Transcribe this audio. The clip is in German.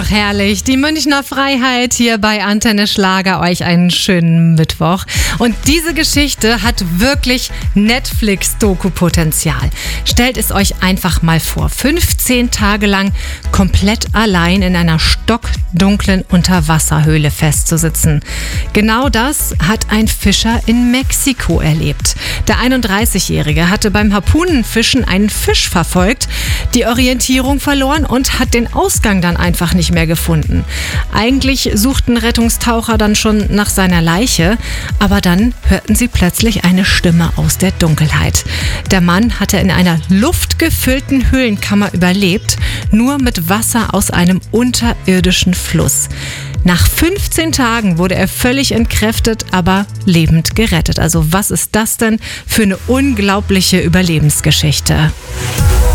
Ach herrlich, die Münchner Freiheit hier bei Antenne Schlager, euch einen schönen Mittwoch. Und diese Geschichte hat wirklich Netflix-Doku-Potenzial. Stellt es euch einfach mal vor, 15 Tage lang komplett allein in einer stockdunklen Unterwasserhöhle festzusitzen. Genau das hat ein Fischer in Mexiko erlebt. Der 31-Jährige hatte beim Harpunenfischen einen Fisch verfolgt, die Orientierung verloren und hat den Ausgang dann einfach nicht mehr gefunden. Eigentlich suchten Rettungstaucher dann schon nach seiner Leiche, aber dann hörten sie plötzlich eine Stimme aus der Dunkelheit. Der Mann hatte in einer luftgefüllten Höhlenkammer überlebt, nur mit Wasser aus einem unterirdischen Fluss. Nach 15 Tagen wurde er völlig entkräftet, aber lebend gerettet. Also was ist das denn für eine unglaubliche Überlebensgeschichte?